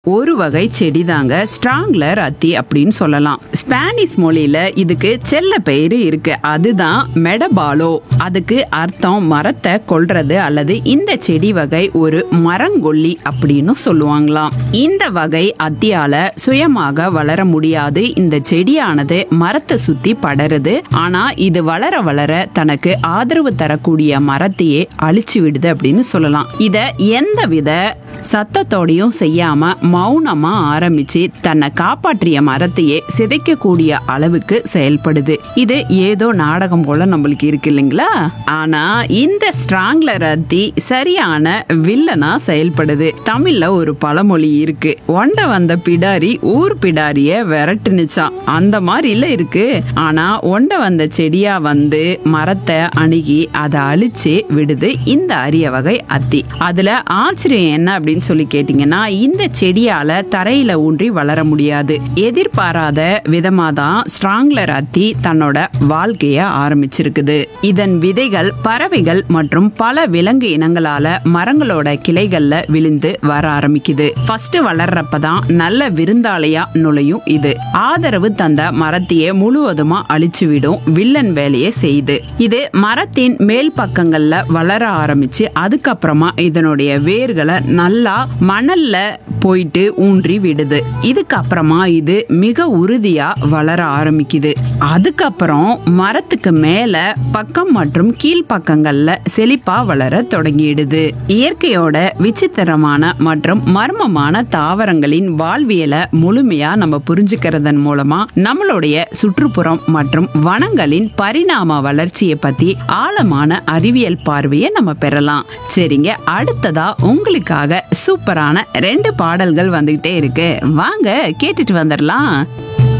ஒரு வகை செடி தாங்க ஸ்ட்ராங்லர் அத்தி அப்படின்னு சொல்லலாம். ஸ்பானிஷ் மொழியில இதுக்கு செல்ல பெயரு இருக்கு, அதுதான் மெடபாலோ. அதுக்கு அர்த்தம் மரத்தை கொல்றது அல்லது இந்த செடி வகை ஒரு மரங்கொல்லி அப்படின்னு சொல்லுவாங்களாம். இந்த வகை அத்தியால சுயமாக வளர முடியாது. இந்த செடியானது மரத்தை சுத்தி படருது. ஆனா இது வளர வளர தனக்கு ஆதரவு தரக்கூடிய மரத்தையே அழிச்சு விடுது அப்படின்னு சொல்லலாம். இத எந்தவித சத்தத்தோடையும் செய்யாம மௌனமா ஆரம்பிச்சு தன்னை காப்பாற்றிய மரத்தையே சிதைக்கக்கூடிய அளவுக்கு செயல்படுது. இது ஏதோ நாடகம் போல நம்மளுக்கு இருக்கு இல்லைங்களா? ஆனா இந்த ஸ்ட்ராங்லர் அத்தி சரியான வில்லனா செயல்படுது. தமிழ்ல ஒரு பழமொழி இருக்கு, ஒண்ட வந்த பிடாரி ஊர் பிடாரிய விரட்டுனுச்சான். அந்த மாதிரில இருக்கு. ஆனா ஒண்ட வந்த செடியா வந்து மரத்தை அணுகி அதை அழிச்சு விடுது இந்த அரிய வகை அத்தி. அதுல ஆச்சரியம் என்ன அப்படின்னு சொல்லி கேட்டீங்கன்னா, இந்த செடியால தரையில ஊன்றி வளர முடியாது. எதிர்பாராத விதமா தான் ஸ்ட்ராங்லர் அத்தி தன்னோட வாழ்க்கைய ஆரம்பிச்சிருக்குது. இதன் விதைகள் பறவைகள் மற்றும் பல விலங்கு இனங்களால மரங்களோட கிளைகள்ல விழுந்து வர ஆரம்பிக்குது. ஃபர்ஸ்ட் வளர்றப்பதான் நல்ல விருந்தாளையா நுழையும். இது ஆதரவு தந்த மரத்தையே முழுவதுமா அழிச்சு விடும் வில்லன் வேலையை செய்யுது. இது மரத்தின் மேல் பக்கங்கள்ல வளர ஆரம்பிச்சு அதுக்கப்புறமா இதனுடைய வேர்களை நல்லா மணல்ல போயிட்டு ஊன்றி விடுது. இதுக்கப்புறமா இது மிக உறுதியா வளர ஆரம்பிக்குது. அதுக்கப்புறம் மரத்துக்கு மேல பக்கம் மற்றும் கீழ்பக்கங்கள்ல செழிப்பா வளர தொடங்கிடுது. இயற்கையோட விசித்திரமான மற்றும் மர்மமான தாவரங்களின் வாழ்வியல முழுமையா நம்ம புரிஞ்சுக்கிறதன் மூலமா நம்மளுடைய சுற்றுப்புறம் மற்றும் வனங்களின் பரிணாம வளர்ச்சியை பத்தி ஆழமான அறிவியல் பார்வையை நம்ம பெறலாம். சரிங்க, அடுத்ததா உங்களுக்காக சூப்பரான 2 பாடல்கள் வந்துகிட்டே இருக்கு. வாங்க கேட்டுட்டு வந்துடலாம்.